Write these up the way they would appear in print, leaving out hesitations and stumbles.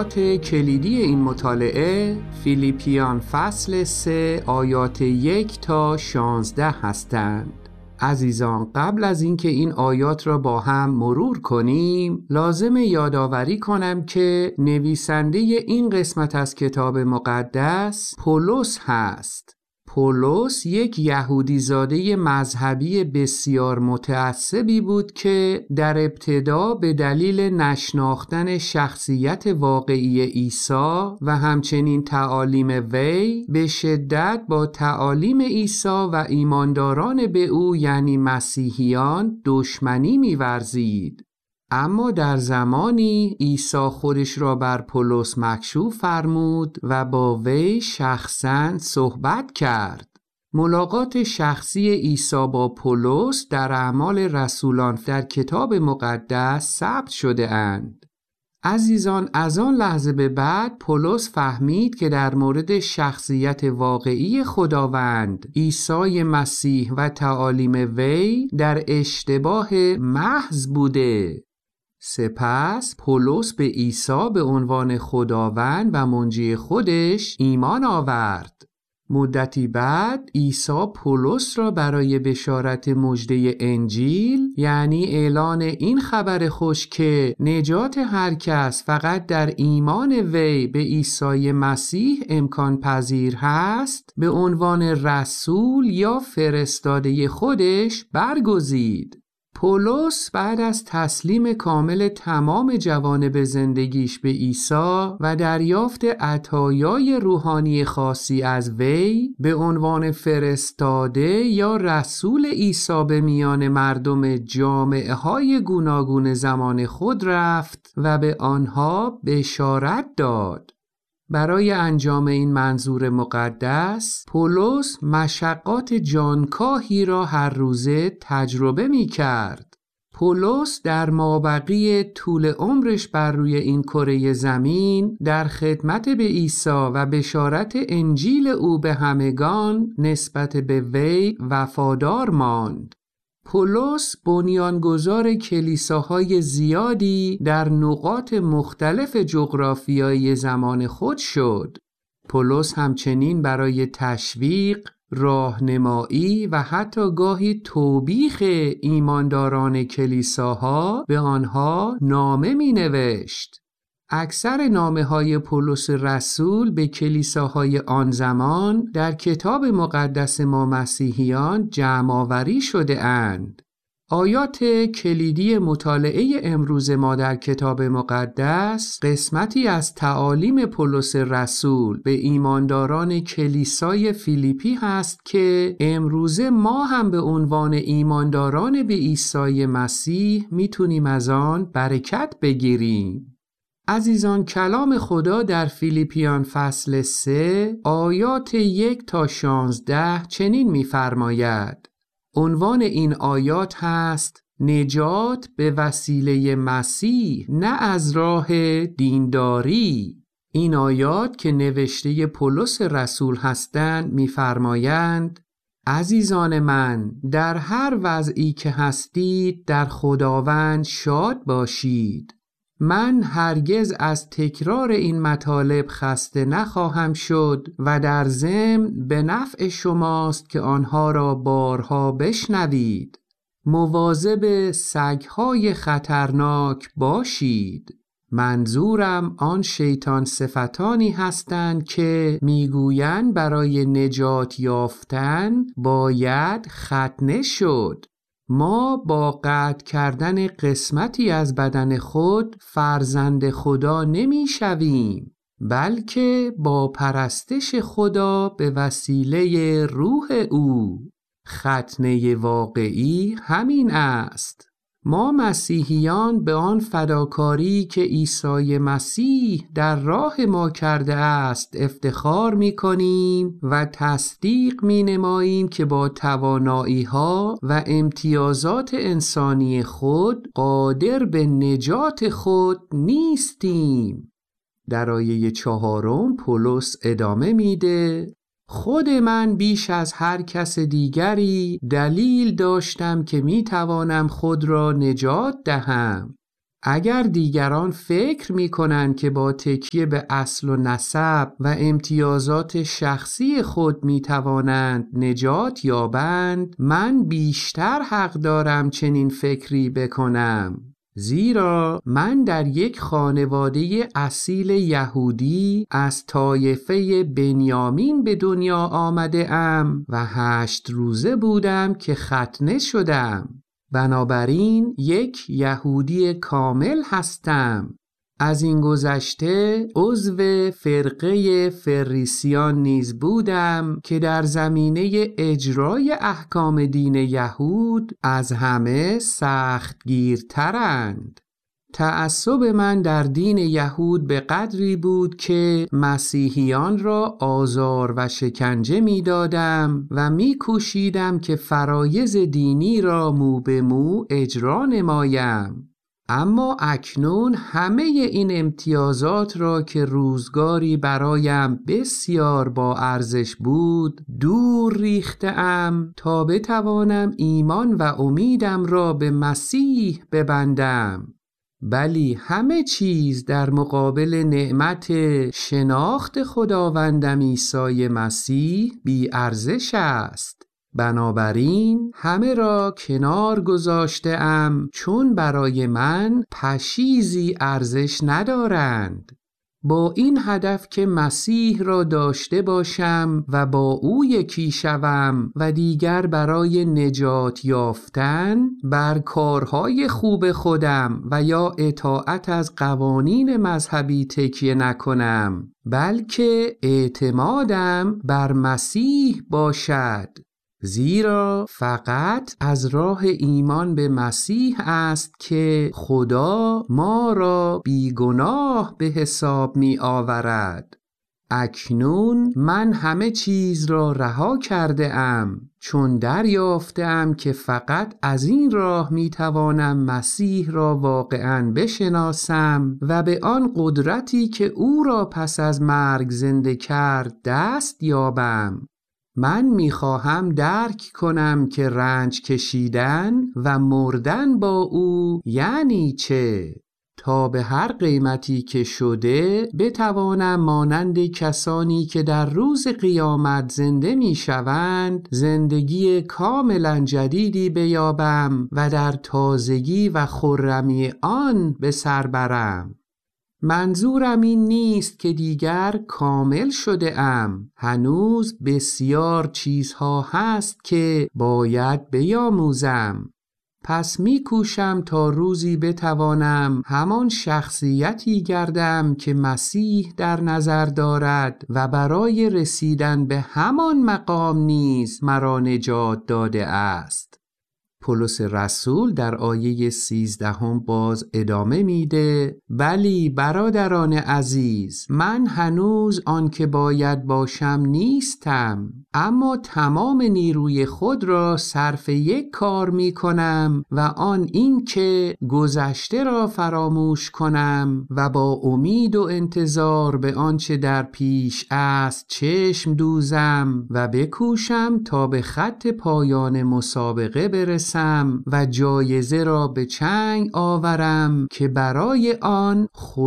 آیات کلیدی این مطالعه فیلیپیان فصل 3 آیات 1 تا 16 هستند. عزیزان، قبل از اینکه این آیات را با هم مرور کنیم لازم یادآوری کنم که نویسنده این قسمت از کتاب مقدس پولس هست. پولس یک یهودی زاده مذهبی بسیار متعصبی بود که در ابتدا به دلیل نشناختن شخصیت واقعی عیسی و همچنین تعالیم وی به شدت با تعالیم عیسی و ایمانداران به او یعنی مسیحیان دشمنی می‌ورزید. اما در زمانی عیسی خودش را بر پولس مکشوف فرمود و با وی شخصاً صحبت کرد. ملاقات شخصی عیسی با پولس در اعمال رسولان در کتاب مقدس ثبت شده اند. عزیزان، از آن لحظه به بعد پولس فهمید که در مورد شخصیت واقعی خداوند عیسی مسیح و تعالیم وی در اشتباه محض بوده. سپس پولس به عیسی به عنوان خداوند و منجی خودش ایمان آورد. مدتی بعد عیسی پولس را برای بشارت مژده انجیل یعنی اعلان این خبر خوش که نجات هر کس فقط در ایمان وی به عیسی مسیح امکان پذیر هست به عنوان رسول یا فرستاده خودش برگزید. پولس بعد از تسلیم کامل تمام جوانب زندگیش به عیسی و دریافت عطایای روحانی خاصی از وی به عنوان فرستاده یا رسول عیسی به میان مردم جامعه‌های گوناگون زمان خود رفت و به آنها بشارت داد. برای انجام این منظور مقدس پولس مشقات جانکاهی را هر روزه تجربه می کرد. پولس در مابقی طول عمرش بر روی این کره زمین در خدمت به عیسی و بشارت انجیل او به همگان نسبت به وی وفادار ماند. پولس بنیانگذار کلیساهای زیادی در نقاط مختلف جغرافیایی زمان خود شد. پولس همچنین برای تشویق، راهنمایی و حتی گاهی توبیخ ایمانداران کلیساها به آنها نامه می نوشت. اکثر نامه‌های پولس رسول به کلیساهای آن زمان در کتاب مقدس ما مسیحیان جمع‌آوری شده اند. آیات کلیدی مطالعه امروز ما در کتاب مقدس قسمتی از تعالیم پولس رسول به ایمانداران کلیسای فیلیپی هست که امروزه ما هم به عنوان ایمانداران به عیسی مسیح میتونیم از آن برکت بگیریم. عزیزان، کلام خدا در فیلیپیان فصل 3 آیات 1 تا 16 چنین می‌فرماید. عنوان این آیات هست نجات به وسیله مسیح نه از راه دینداری. این آیات که نوشته پولس رسول هستند می‌فرمایند عزیزان من، در هر وضعی که هستید در خداوند شاد باشید. من هرگز از تکرار این مطالب خسته نخواهم شد و در ضمن به نفع شماست که آنها را بارها بشنوید. مواظب سگ‌های خطرناک باشید. منظورم آن شیطان صفتانی هستند که میگویند برای نجات یافتن باید ختنه شد. ما با قطع کردن قسمتی از بدن خود فرزند خدا نمی شویم، بلکه با پرستش خدا به وسیله روح او. ختنه واقعی همین است. ما مسیحیان به آن فداکاری که عیسی مسیح در راه ما کرده است افتخار می کنیم و تصدیق می نماییم که با توانایی‌ها و امتیازات انسانی خود قادر به نجات خود نیستیم. در آیه 4 پولس ادامه میده: خود من بیش از هر کس دیگری دلیل داشتم که می توانم خود را نجات دهم. اگر دیگران فکر می‌کنند که با تکیه به اصل و نسب و امتیازات شخصی خود می‌توانند نجات یابند، من بیشتر حق دارم چنین فکری بکنم. زیرا من در یک خانواده اصیل یهودی از طایفه بنیامین به دنیا آمده ام و 8 روزه بودم که ختنه شدم. بنابراین یک یهودی کامل هستم. از این گذشته عضو فرقه فریسیان نیز بودم که در زمینه اجرای احکام دین یهود از همه سختگیرترند. تعصب من در دین یهود به قدری بود که مسیحیان را آزار و شکنجه می دادم و می کوشیدم که فرایض دینی را مو به مو اجرا نمایم. اما اکنون همه این امتیازات را که روزگاری برایم بسیار با ارزش بود دور ریختم تا بتوانم ایمان و امیدم را به مسیح ببندم. بلی همه چیز در مقابل نعمت شناخت خداوندم عیسی مسیح بی ارزش است. بنابراین همه را کنار گذاشته ام چون برای من پشیزی ارزش ندارند. با این هدف که مسیح را داشته باشم و با او یکی شوم و دیگر برای نجات یافتن بر کارهای خوب خودم و یا اطاعت از قوانین مذهبی تکیه نکنم، بلکه اعتمادم بر مسیح باشد. زیرا فقط از راه ایمان به مسیح است که خدا ما را بیگناه به حساب می آورد. اکنون من همه چیز را رها کرده ام چون دریافته ام که فقط از این راه می توانم مسیح را واقعاً بشناسم و به آن قدرتی که او را پس از مرگ زنده کرد دست یابم. من میخواهم درک کنم که رنج کشیدن و مردن با او یعنی چه، تا به هر قیمتی که شده بتوانم مانند کسانی که در روز قیامت زنده میشوند زندگی کاملا جدیدی بیابم و در تازگی و خرمی آن به سر برم. منظورم این نیست که دیگر کامل شده ام. هنوز بسیار چیزها هست که باید بیاموزم. پس میکوشم تا روزی بتوانم همان شخصیتی گردم که مسیح در نظر دارد و برای رسیدن به همان مقام نیز مرا نجات داده است. پولس رسول در آیه 13 باز ادامه میده: بلی برادران عزیز، من هنوز آن که باید باشم نیستم، اما تمام نیروی خود را صرف یک کار می کنم و آن این که گذشته را فراموش کنم و با امید و انتظار به آنچه در پیش است چشم دوزم و بکوشم تا به خط پایان مسابقه برسم و جایزه را به چنگ آورم که برای آن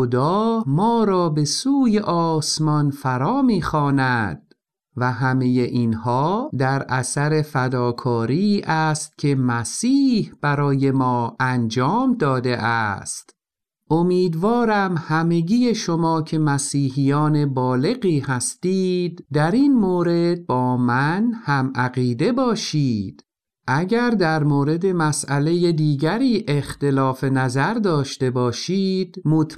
خدا ما را به سوی آسمان فرا می‌خواند. و همه اینها در اثر فداکاری است که مسیح برای ما انجام داده است. امیدوارم همگی شما که مسیحیان بالغی هستید در این مورد با من هم عقیده باشید. اگر در مورد مسئله دیگری اختلاف نظر داشته باشید،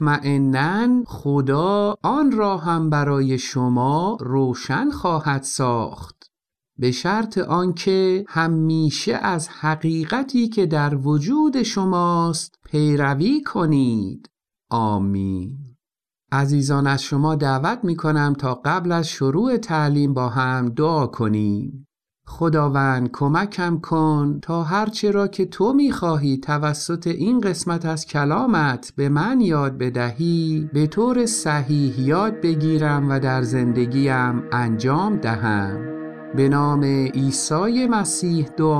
مطمئناً خدا آن را هم برای شما روشن خواهد ساخت، به شرط آنکه همیشه از حقیقتی که در وجود شماست پیروی کنید. آمین. عزیزان، از شما دعوت می کنم تا قبل از شروع تعلیم با هم دعا کنیم. خداوند کمکم کن تا هرچه را که تو می‌خواهی توسط این قسمت از کلامت به من یاد بدهی به طور صحیح یاد بگیرم و در زندگیم انجام دهم. به نام عیسی مسیح دعا